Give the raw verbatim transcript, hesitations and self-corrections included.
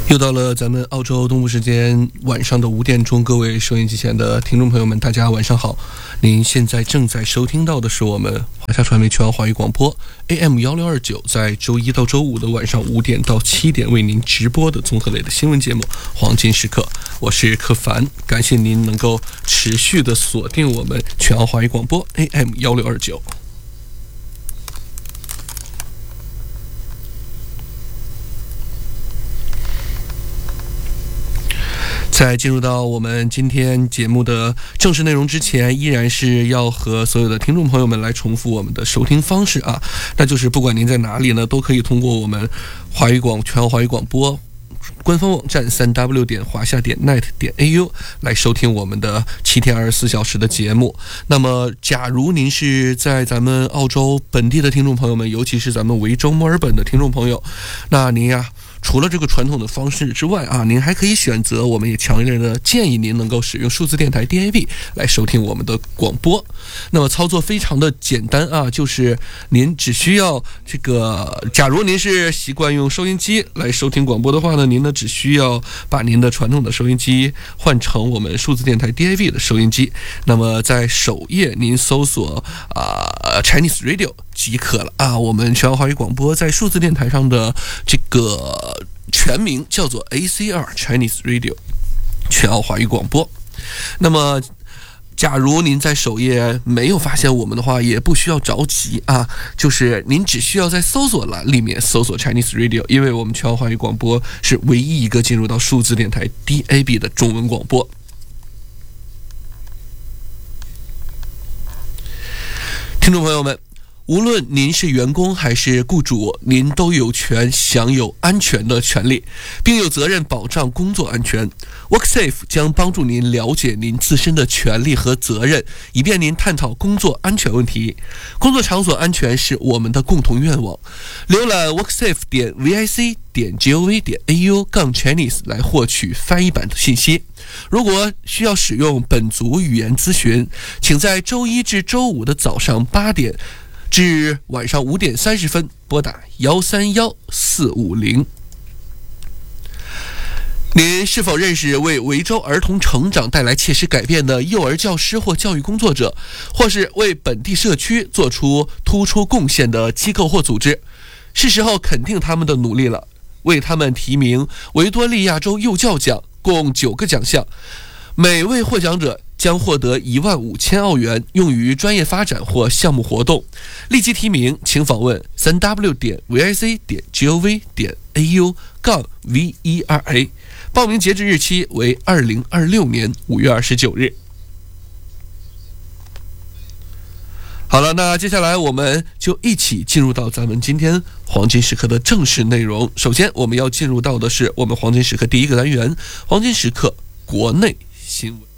又到了咱们澳洲东部时间晚上的五点钟，各位收音机前的听众朋友们，大家晚上好。您现在正在收听到的是我们华夏传媒全华语广播 A M 一六二九，在周一到周五的晚上五点到七点为您直播的综合类的新闻节目《黄金时刻》。我是柯凡，感谢您能够持续的锁定我们全华语广播 A M 一六二九。在进入到我们今天节目的正式内容之前，依然是要和所有的听众朋友们来重复我们的收听方式啊，那就是不管您在哪里呢，都可以通过我们华语广全华语广播官方网站 三 w 点华夏点 net 点 a u 来收听我们的七天二十四小时的节目。那么假如您是在咱们澳洲本地的听众朋友们，尤其是咱们维州墨尔本的听众朋友，那您呀除了这个传统的方式之外啊，您还可以选择，我们也强烈的建议您能够使用数字电台 D A B 来收听我们的广播。那么操作非常的简单啊，就是您只需要这个，假如您是习惯用收音机来收听广播的话呢，您呢只需要把您的传统的收音机换成我们数字电台 D A B 的收音机。那么在首页您搜索啊、呃、Chinese Radio 即可了啊。我们全华语广播在数字电台上的这个全名叫做 A C R Chinese Radio 全澳华语广播。那么假如您在首页没有发现我们的话，也不需要着急啊，就是您只需要在搜索栏里面搜索 Chinese Radio， 因为我们全澳华语广播是唯一一个进入到数字电台 D A B 的中文广播。听众朋友们，无论您是员工还是雇主，您都有权享有安全的权利，并有责任保障工作安全。WorkSafe 将帮助您了解您自身的权利和责任，以便您探讨工作安全问题。工作场所安全是我们的共同愿望。浏览 worksafe 点 vic 点 gov 点 au 杠 Chinese 来获取翻译版的信息。如果需要使用本族语言咨询，请在周一至周五的早上八点至晚上五点三十分拨打幺三幺四五零。您是否认识为维州儿童成长带来切实改变的幼儿教师或教育工作者，或是为本地社区做出突出贡献的机构或组织？是时候肯定他们的努力了，为他们提名维多利亚州幼教奖，共九个奖项，每位获奖者将获得一万五千澳元，用于专业发展或项目活动。立即提名，请访问 三 w 点 vic 点 gov 点 au 杠 vera。报名截止日期为二零二六年五月二十九日。好了，那接下来我们就一起进入到咱们今天黄金时刻的正式内容。首先，我们要进入到的是我们黄金时刻第一个单元——黄金时刻国内新闻。